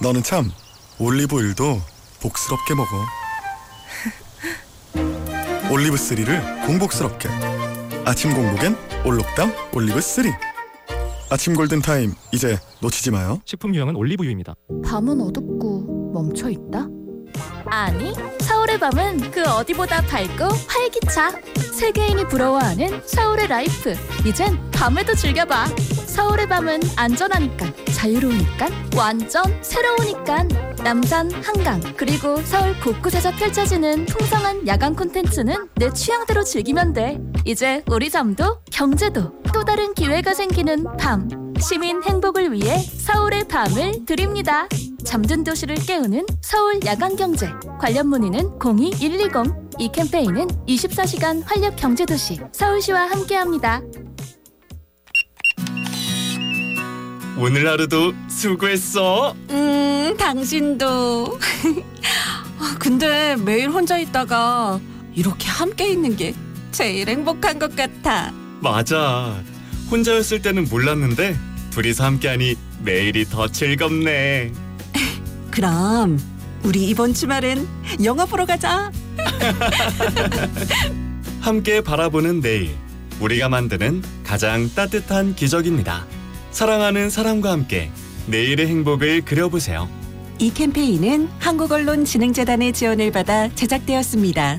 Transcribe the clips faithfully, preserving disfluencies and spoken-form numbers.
너는 참 올리브오일도 복스럽게 먹어. 올리브쓰리를 공복스럽게. 아침 공복엔 올록담 올리브쓰리. 아침 골든타임 이제 놓치지 마요. 식품 유형은 올리브유입니다. 밤은 어둡고 멈춰있다? 아니, 서울의 밤은 그 어디보다 밝고 활기차. 세계인이 부러워하는 서울의 라이프. 이젠 밤에도 즐겨봐. 서울의 밤은 안전하니까, 자유로우니까, 완전 새로우니까. 남산, 한강, 그리고 서울 곳곳에서 펼쳐지는 풍성한 야간 콘텐츠는 내 취향대로 즐기면 돼. 이제 우리 잠도 경제도 또 다른 기회가 생기는 밤. 시민 행복을 위해 서울의 밤을 드립니다. 잠든 도시를 깨우는 서울 야간경제. 관련 문의는 공이 일이공. 이 캠페인은 이십사 시간 활력경제도시 서울시와 함께합니다. 오늘 하루도 수고했어. 음, 당신도. 근데 매일 혼자 있다가 이렇게 함께 있는 게 제일 행복한 것 같아. 맞아. 혼자였을 때는 몰랐는데 둘이서 함께하니 매일이 더 즐겁네. 그럼 우리 이번 주말엔 영화 보러 가자. 함께 바라보는 내일. 우리가 만드는 가장 따뜻한 기적입니다. 사랑하는 사람과 함께 내일의 행복을 그려보세요. 이 캠페인은 한국언론진흥재단의 지원을 받아 제작되었습니다.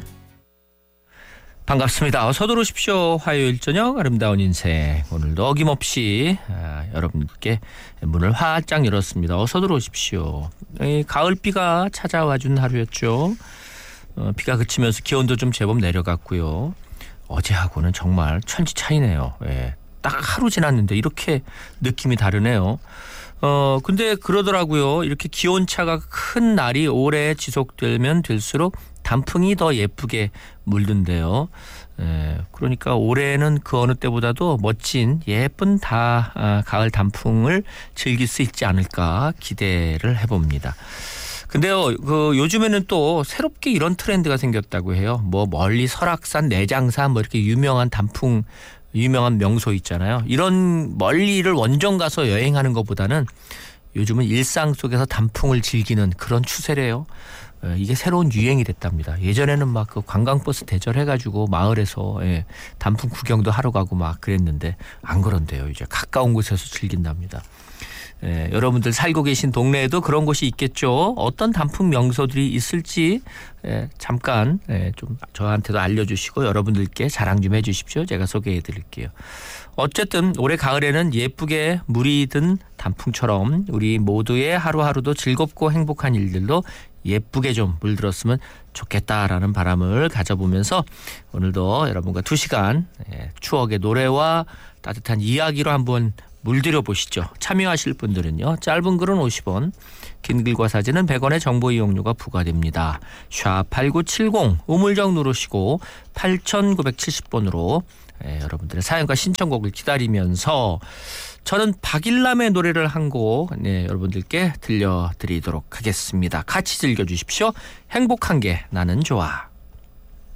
반갑습니다. 어서 들어오십시오. 화요일 저녁 아름다운 인생. 오늘도 어김없이 아, 여러분께 문을 활짝 열었습니다. 어서 들어오십시오. 이 가을비가 찾아와준 하루였죠. 어, 비가 그치면서 기온도 좀 제법 내려갔고요. 어제하고는 정말 천지 차이네요. 예, 딱 하루 지났는데 이렇게 느낌이 다르네요. 어 근데 그러더라고요. 이렇게 기온차가 큰 날이 오래 지속되면 될수록 단풍이 더 예쁘게 물든대요. 에, 그러니까 올해는 그 어느 때보다도 멋진 예쁜 다 아, 가을 단풍을 즐길 수 있지 않을까 기대를 해봅니다. 근데요, 그 요즘에는 또 새롭게 이런 트렌드가 생겼다고 해요. 뭐 멀리 설악산, 내장산 뭐 이렇게 유명한 단풍 유명한 명소 있잖아요. 이런 멀리를 원정 가서 여행하는 것보다는 요즘은 일상 속에서 단풍을 즐기는 그런 추세래요. 이게 새로운 유행이 됐답니다. 예전에는 막 그 관광버스 대절해가지고 마을에서 예, 단풍 구경도 하러 가고 막 그랬는데 안 그런데요. 이제 가까운 곳에서 즐긴답니다. 예, 여러분들 살고 계신 동네에도 그런 곳이 있겠죠. 어떤 단풍 명소들이 있을지 예, 잠깐 예, 좀 저한테도 알려주시고 여러분들께 자랑 좀 해주십시오. 제가 소개해드릴게요. 어쨌든 올해 가을에는 예쁘게 물이 든 단풍처럼 우리 모두의 하루하루도 즐겁고 행복한 일들도 예쁘게 좀 물들었으면 좋겠다라는 바람을 가져보면서 오늘도 여러분과 두 시간 예, 추억의 노래와 따뜻한 이야기로 한번 물들여 보시죠. 참여하실 분들은요. 짧은 글은 오십 원, 긴 글과 사진은 백 원의 정보 이용료가 부과됩니다. 샵 팔구칠공 우물정 누르시고 팔구칠공 번으로 예, 여러분들의 사연과 신청곡을 기다리면서 저는 박일남의 노래를 한 곡 네, 여러분들께 들려드리도록 하겠습니다. 같이 즐겨주십시오. 행복한 게 나는 좋아.